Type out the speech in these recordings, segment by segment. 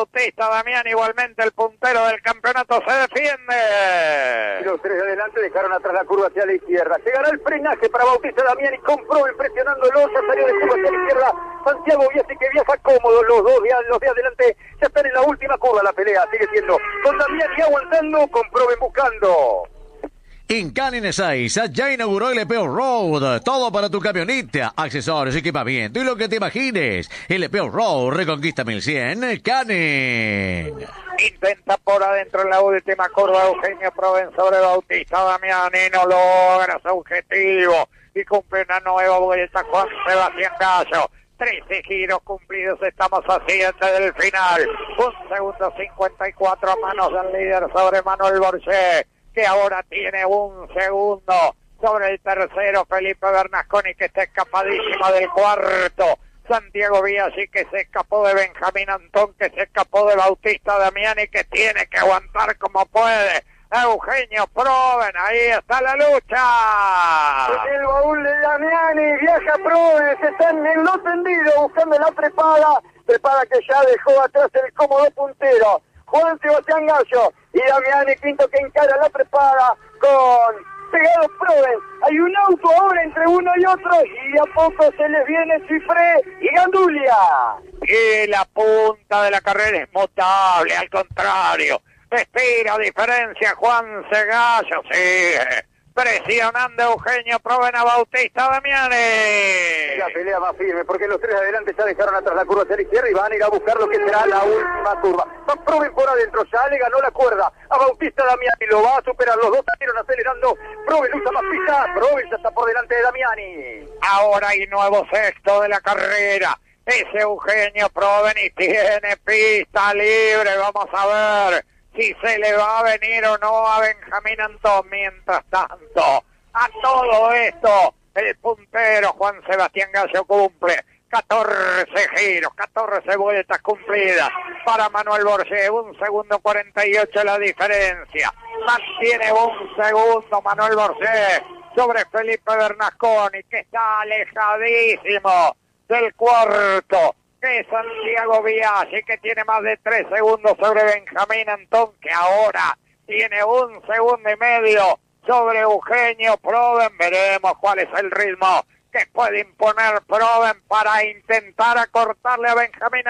Bautista Damián, igualmente el puntero del campeonato, se defiende. Y los tres de adelante dejaron atrás la curva hacia la izquierda. Llegará el frenaje para Bautista Damián y compró impresionándolo. Ya salió de curva hacia la izquierda Santiago Biasi, que viaja cómodo. Los de adelante ya están en la última curva. La pelea sigue siendo con Damián y aguantando, compró buscando. En Canine 6 ya inauguró el Epeo Road, todo para tu camioneta, accesorios, equipamiento y lo que te imagines. El Epeo Road Reconquista 1100 Canine. Intenta por adentro en la última curva Eugenio Proven sobre Bautista Damián y no logra su objetivo y cumple una nueva vuelta Juan Sebastián Gallo. 13 giros cumplidos estamos a 7 del final. 1 segundo 54 a manos del líder sobre Manuel Borges, que ahora tiene 1 segundo sobre el tercero Felipe Bernasconi, que está escapadísimo del cuarto. Santiago Biasi, que se escapó de Benjamín Antón, que se escapó de Bautista Damián y que tiene que aguantar como puede. Eugenio Proven, ahí está la lucha. El baúl de Damiani, viaja Proven, se están en lo tendido buscando la trepada que ya dejó atrás el cómodo puntero. Juan Sebastián Gallo y Damiani Quinto, que encara la trepada con pegado Proven. Hay un auto ahora entre uno y otro y a poco se les viene Cifré y Gandulia. Y la punta de la carrera es notable, al contrario. Respira diferencia Juan Segallo, sigue presionando Eugenio Proven a Bautista Damiani. La pelea más firme, porque los tres de adelante ya dejaron atrás la curva hacia la izquierda y van a ir a buscar lo que será la última curva. Va Proven por adentro, ya le ganó la cuerda a Bautista Damiani, lo va a superar, los dos salieron acelerando. Proven usa más pista, Proven ya está por delante de Damiani. Ahora hay nuevo sexto de la carrera, es Eugenio Proven y tiene pista libre, vamos a ver si se le va a venir o no a Benjamín Antón. Mientras tanto, a todo esto, el puntero Juan Sebastián Gallo cumple 14 giros, 14 vueltas cumplidas para Manuel Borges. 1 segundo 48 la diferencia. Mantiene 1 segundo Manuel Borges sobre Felipe Bernasconi, que está alejadísimo del cuarto. Que Santiago Biasi, que tiene más de 3 segundos sobre Benjamín Antón, que ahora tiene 1 segundo y medio sobre Eugenio Proven. Veremos cuál es el ritmo que puede imponer Proven para intentar acortarle a Benjamín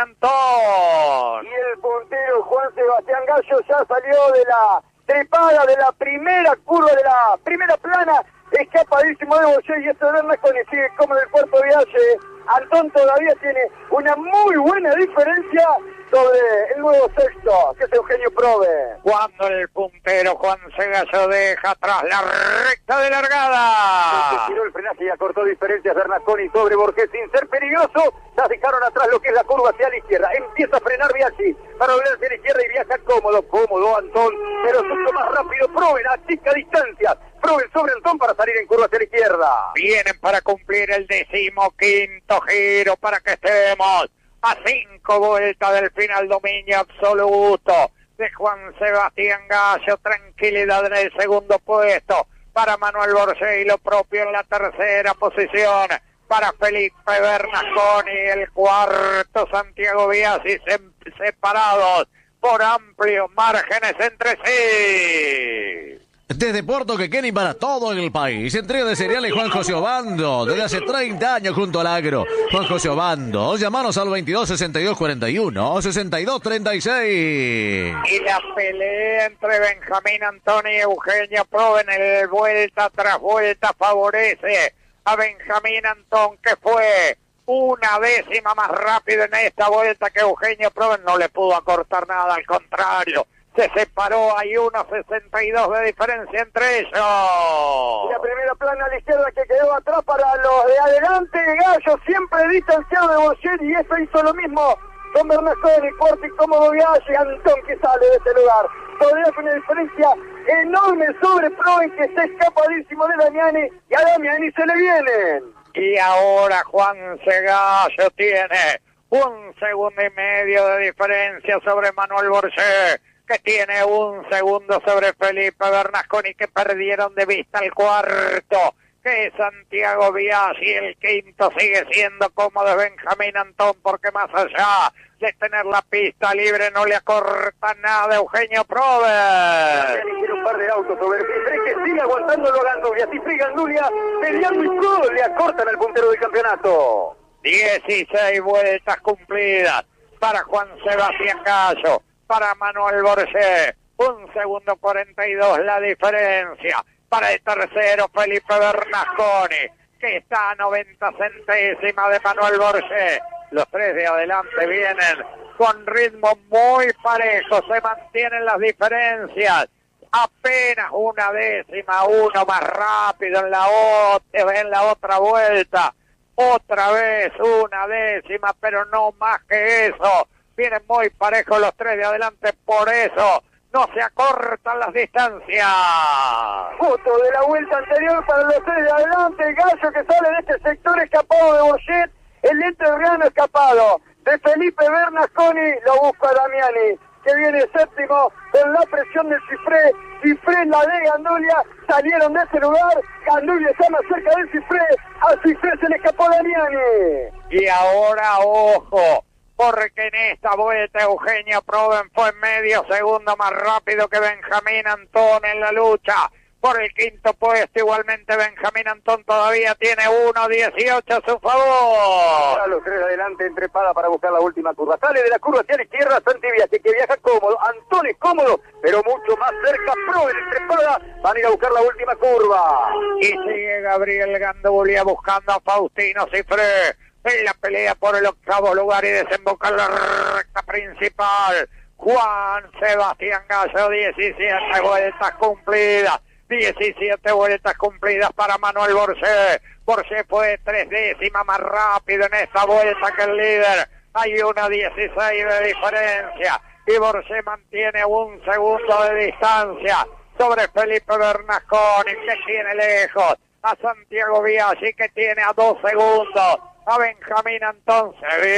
Antón. Y el puntero Juan Sebastián Gallo ya salió de la trepada de la primera curva, de la primera plana, escapadísimo de Borges, y esto de Bernasconi sigue como del cuerpo Vialle. Antón todavía tiene una muy buena diferencia sobre el nuevo sexto, que es Eugenio Proven. Cuando el puntero Juan Segallo deja atrás la recta de largada. Se tiró el frenaje y acortó diferencias Bernasconi sobre Borges sin ser peligroso. Ya dejaron atrás lo que es la curva hacia la izquierda. Empieza a frenar Biasi para volver hacia la izquierda y viaja cómodo Antón, pero mucho más rápido Proven, a chica distancia. Proven sobre Antón para salir en curva hacia la izquierda. Vienen para cumplir el 15º giro para que estemos a 5 vueltas del final. Dominio absoluto de Juan Sebastián Gallo. Tranquilidad en el segundo puesto para Manuel Borges y lo propio en la tercera posición para Felipe Bernasconi. El cuarto Santiago Biasi, separados por amplios márgenes entre sí. Desde Puerto Quequén y para todo el país, entrega de cereales Juan José Obando, desde hace 30 años junto al agro. Juan José Obando, llamanos al 22 62 41 62 36. Y la pelea entre Benjamín Antón y Eugenio Proven, el vuelta tras vuelta, favorece a Benjamín Antón, que fue 1 décima más rápido en esta vuelta que Eugenio Proven. No le pudo acortar nada, al contrario, se separó, hay 1.62 de diferencia entre ellos. La primera plana a la izquierda que quedó atrás para los de adelante. Gallo siempre distanciado de Borges, y eso hizo lo mismo con Bernasconi, fuerte y cómodo Vialle. Antón, que sale de este lugar, todavía con una diferencia enorme sobre Proven, que está escapadísimo de Damiani, y a Damiani se le vienen. Y ahora Juan Segallo tiene 1 segundo y medio de diferencia sobre Manuel Borges, que tiene 1 segundo sobre Felipe Bernasconi, que perdieron de vista el cuarto, que Santiago Biaggi. El quinto sigue siendo cómodo Benjamín Antón, porque más allá de tener la pista libre no le acorta nada Eugenio Prover. Tiene un par de autos sobre el Cifré, que sigue aguantándolo a Gandulia. Cifré y Gandulia peleando y todo le acortan al puntero del campeonato. 16 vueltas cumplidas para Juan Sebastián Gallo, para Manuel Borges. 1 segundo 42 la diferencia. Para el tercero Felipe Bernasconi, que está a 90 centésimas de Manuel Borges. Los tres de adelante vienen con ritmo muy parejo, se mantienen las diferencias. Apenas una décima, uno más rápido en la otra vuelta. Otra vez una décima, pero no más que eso. Vienen muy parejos los tres de adelante, por eso no se acortan las distancias. Foto de la vuelta anterior para los tres de adelante. El Gallo que sale de este sector escapado de Borget. El entrerriano escapado de Felipe Bernasconi. Lo busca Damiani, que viene séptimo con la presión del Cifré. Cifré en la de Gandulia. Salieron de ese lugar. Gandulia está más cerca del Cifré. A Cifré se le escapó Damiani. Y ahora, ojo, porque en esta vuelta Eugenio Proven fue medio segundo más rápido que Benjamín Antón en la lucha por el quinto puesto. Igualmente Benjamín Antón todavía tiene 1.18 a su favor. Ahora los tres adelante en trepada para buscar la última curva. Sale de la curva hacia la izquierda Santi Biaggi, que viaja cómodo. Antón es cómodo, pero mucho más cerca. Proven en trepada. Van a ir a buscar la última curva. Y sigue Gabriel Gandulia buscando a Faustino Cifré en la pelea por el octavo lugar y desemboca en la recta principal. Juan Sebastián Gallo, 17 vueltas cumplidas. 17 vueltas cumplidas para Manuel Borges. Borges fue 3 décimas más rápido en esta vuelta que el líder. Hay una 16 de diferencia y Borges mantiene 1 segundo de distancia sobre Felipe Bernasconi, que tiene lejos a Santiago Biaggi, que tiene a 2 segundos a Benjamín Antón.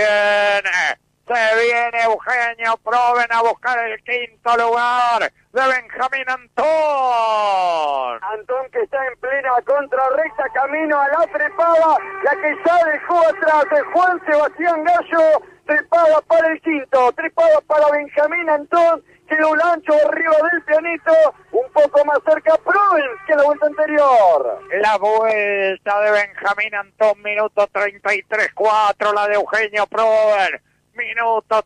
Se viene Eugenio Proven a buscar el quinto lugar de Benjamín Antón. Antón, que está en plena contrarrecta, camino a la trepada, la que ya dejó atrás de Juan Sebastián Gallo. Trepada para el quinto, trepada para Benjamín Antón. Quedó un ancho arriba del pianito, un poco más cerca Proven que la vuelta anterior. La vuelta de Benjamín Antón, minuto 33-4, la de Eugenio Proven. Minuto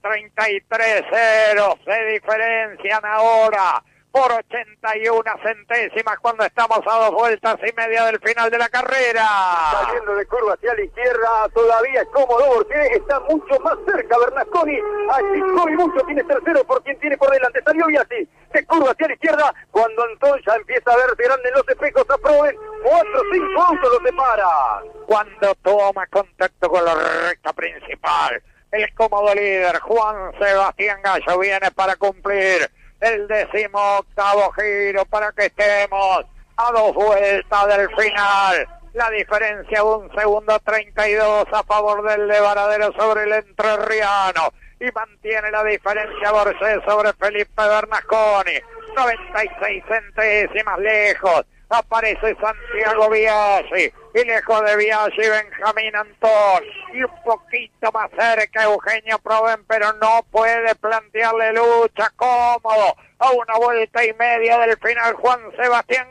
33-0, se diferencian ahora por 81 centésimas cuando estamos a 2 vueltas y media del final de la carrera. Saliendo de curva hacia la izquierda, todavía es cómodo porque está mucho más cerca Bernasconi. Achicó y mucho, tiene tercero por quien tiene por delante. Salió Biaggi de curva hacia la izquierda, cuando Antón ya empieza a verse grande en los espejos. Aproben 4 o 5 autos lo separan. Cuando toma contacto con la recta principal, el cómodo líder Juan Sebastián Gallo viene para cumplir el 18º giro para que estemos a 2 vueltas del final. La diferencia 1 segundo 32 a favor del de Varadero sobre el entrerriano. Y mantiene la diferencia Borges sobre Felipe Bernasconi. 96 centésimas lejos. Aparece Santiago Biaggi. Y lejos de Biaggi Benjamín Antón. Y un poquito más cerca Eugenio Proven, pero no puede plantearle lucha. Cómodo. A 1 vuelta y media del final Juan Sebastián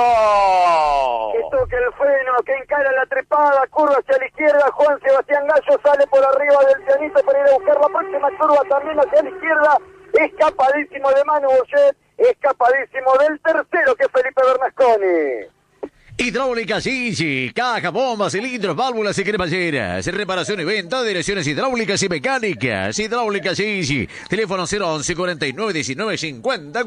Gallo. Que toque el freno, que encara la trepada, curva hacia la izquierda. Juan Sebastián Gallo sale por arriba del pianito para ir a buscar la próxima curva también hacia la izquierda. Escapadísimo de Manu Borget, escapadísimo del tercero que es Felipe Bernasconi. Hidráulica Gigi, caja, bombas, cilindros, válvulas y cremalleras, reparación y venta de direcciones hidráulicas y mecánicas. Hidráulica Gigi, teléfono 011 49 19 50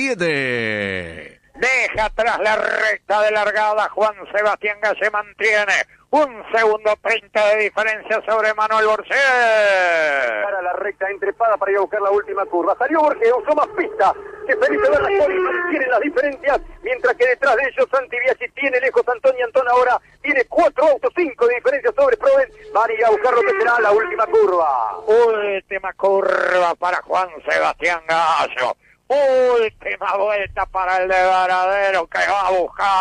47. Deja atrás la recta de largada. Juan Sebastián Gallo se mantiene 1 segundo 30 de diferencia sobre Manuel Borges. Para la recta entrepada para ir a buscar la última curva. Salió Borges, usó más pista que Felipe Bernasconi. Tienen las diferencias, mientras que detrás de ellos Santi Biaggi tiene lejos Antonio Antón. Ahora tiene 4 autos, 5 de diferencia sobre Proven. Van a ir a buscar lo que será la última curva. Última curva para Juan Sebastián Gallo. Última vuelta para el de Varadero, que va a buscar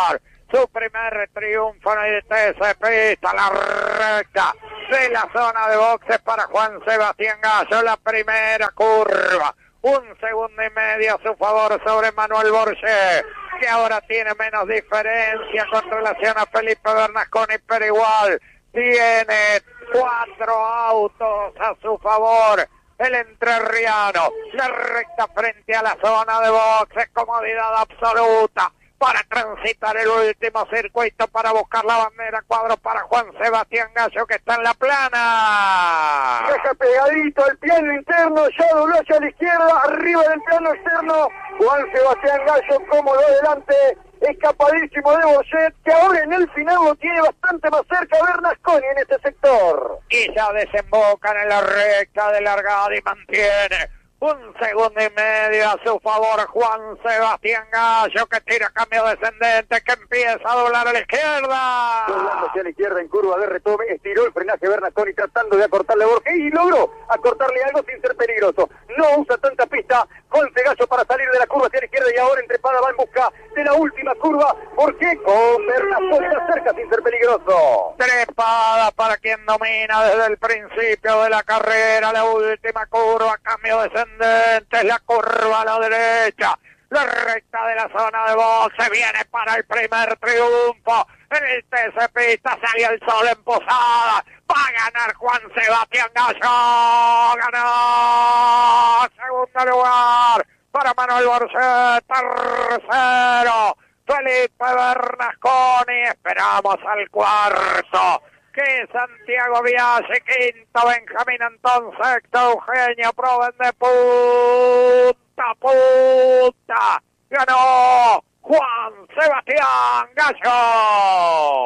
su primer triunfo en el TC Pista, la recta de la zona de boxes para Juan Sebastián Gallo, la primera curva. 1 segundo y medio a su favor sobre Manuel Borges, que ahora tiene menos diferencia con relación a Felipe Bernasconi, pero igual tiene 4 autos a su favor. El entrerriano, la recta frente a la zona de boxes, comodidad absoluta para transitar el último circuito, para buscar la bandera, cuadro para Juan Sebastián Gallo, que está en la plana. Deja pegadito el piano interno, ya dobló hacia la izquierda, arriba del plano externo, Juan Sebastián Gallo cómodo delante, escapadísimo de Borget, que ahora en el final lo tiene bastante más cerca Bernasconi en este sector. Y ya desembocan en la recta de largada y mantiene 1 segundo y medio a su favor Juan Sebastián Gallo, que tira cambio descendente, que empieza a doblar a la izquierda. Doblando hacia la izquierda en curva de retome, estiró el frenaje Bernasconi tratando de acortarle a Borges y logró acortarle algo sin ser peligroso. No usa tanta pista Juan Gallo para salir de la curva hacia la izquierda y ahora Trepada va en busca de la última curva. Borges con Bernasconi cerca sin ser peligroso. Trepada para quien domina desde el principio de la carrera, la última curva, cambio descendente. Es la curva a la derecha, la recta de la zona de boxe, viene para el primer triunfo en el TC Pista, sale el sol en Posada, va a ganar Juan Sebastián Gallo, ganó, segundo lugar para Manuel Borges, tercero Felipe Bernasconi, esperamos al cuarto, que es Santiago Biaggi, quinto Benjamín Antón, sexto Eugenio Proven, de punta a punta ganó Juan Sebastián Gallo.